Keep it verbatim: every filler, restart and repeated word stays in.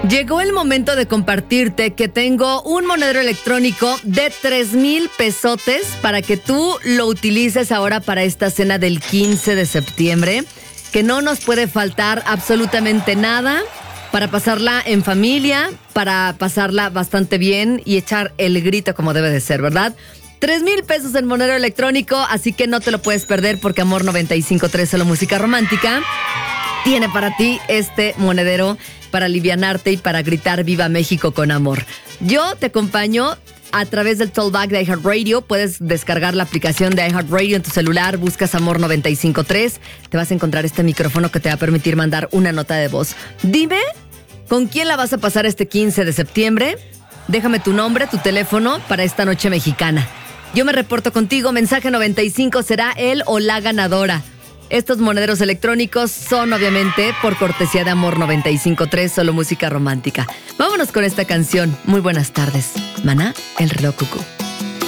Llegó el momento de compartirte que tengo un monedero electrónico de tres mil pesotes para que tú lo utilices ahora para esta cena del quince de septiembre, que no nos puede faltar absolutamente nada para pasarla en familia, para pasarla bastante bien y echar el grito como debe de ser, ¿verdad? Tres mil pesos en monedero electrónico, así que no te lo puedes perder porque Amor noventa y cinco punto tres, solo música romántica, tiene para ti este monedero para alivianarte y para gritar Viva México con amor. Yo te acompaño a través del Tollback de iHeartRadio. Puedes descargar la aplicación de iHeartRadio en tu celular, buscas Amor noventa y cinco punto tres, te vas a encontrar este micrófono que te va a permitir mandar una nota de voz. Dime con quién la vas a pasar este quince de septiembre. Déjame tu nombre, tu teléfono para esta noche mexicana. Yo me reporto contigo, mensaje noventa y cinco será él o la ganadora. Estos monederos electrónicos son obviamente por cortesía de Amor noventa y cinco punto tres, solo música romántica. Vámonos con esta canción. Muy buenas tardes. Maná, el reloj cucú.